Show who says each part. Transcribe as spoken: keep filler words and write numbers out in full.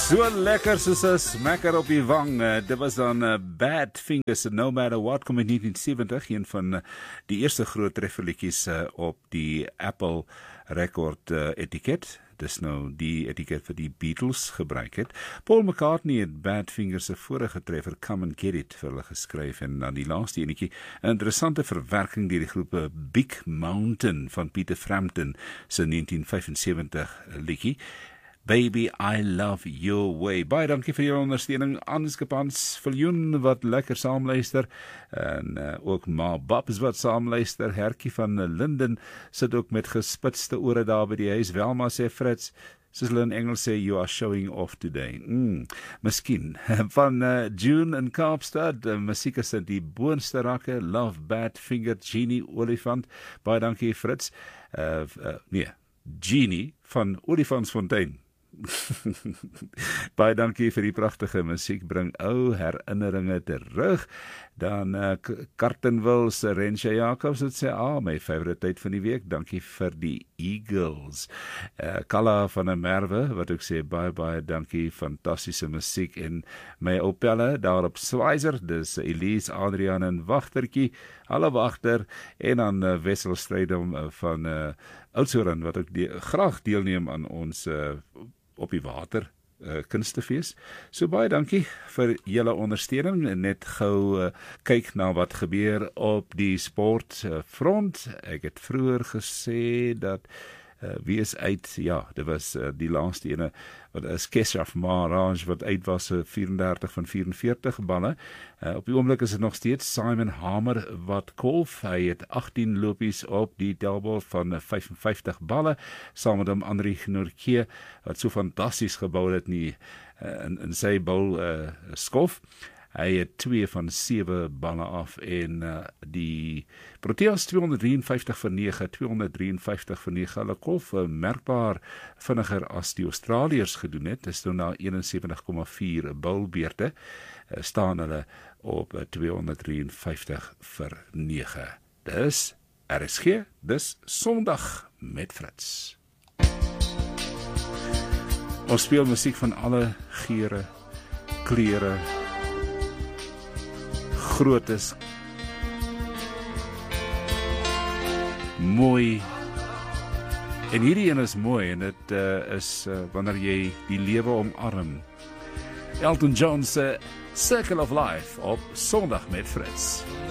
Speaker 1: So lekker soos 'n smacker op die wang. Uh, dit was dan uh, Bad Fingers, No Matter What, kom in negentien seventig, een van uh, die eerste groot trefferliedjies uh, op die Apple record uh, etiket. Dis nou die etiket vir die Beatles gebruik het. Paul McCartney het Bad Fingers se vorige treffer Come and Get It vir hulle geskryf en dan die laaste enetjie, 'n interessante verwerking deur die groep Big Mountain van Peter Frampton se negentien vyfensewentig liedjie. Baby, I Love Your Way. Baie dankie vir julle ondersteuning. Aanskapans Viljoen wat lekker saamluister en uh, ook Ma Babs wat saamluister. Hertjie van Linden sit ook met gespitste ore daar by die huis. Welma sê Frits, soos hulle in Engels sê, you are showing off today. Mm, miskien. Van uh, June in Kaapstad, uh, musiek is in die boonste rakke, Love Bad Finger, Genie Olifant. Baie dankie Frits. Uh, uh, nee, Genie van Olifantsfontein. Baie dankie vir die pragtige musiek, bring ou herinneringe terug. Dan uh, Kartenwil se Rensha Jacobs het sê, ah, my favourite tyd van die week, dankie vir die Eagles. Uh, Kalla van 'n Merwe, wat ook sê, baie, baie dankie, fantastiese musiek, en my ou pelle daar op Swizer, dis Elise, Adrian en Wagtertjie, alle Wagter, en dan uh, Wessel Strydom uh, van uh, Oudtshoorn, wat ook die, graag deelneem aan ons uh, op die water Uh, kunstefees. So baie dankie vir julle ondersteuning. Net gou uh, kyk na wat gebeur op die sportfront. Uh, Ek het vroeër gesê dat uh, wie is uit, ja, dit was uh, die laaste ene, wat is Keshav Maharaj, wat uit was uh, vierendertig van vierenveertig balle. Uh, op die oomblik is dit nog steeds Simon Hamer wat kolf. Hy het agttien lopies op die telbal van uh, vyfenvyftig balle, saam met hom Andri Norke, wat so fantasties gebou het nie, uh, in, in sy bal uh, skof. Hy het twee van sewe balle af en uh, die Proteas tweehonderddrieënvyftig vir nege, tweehonderddrieënvyftig vir nege, hulle kolf uh, merkbaar vinniger as die Australiërs gedoen het. Dit is nou na eenensewentig komma vier bulbeerte, uh, staan hulle op uh, tweehonderddrieënvyftig vir nege. Dis R S G, dis Sondag met Frits. Ons speel musiek van alle geure, kleure, grootes, mooi, en hierdie een is mooi, en dit uh, is uh, wanneer jy die lewe omarm. Elton John se Circle of Life op Sondag met Frits.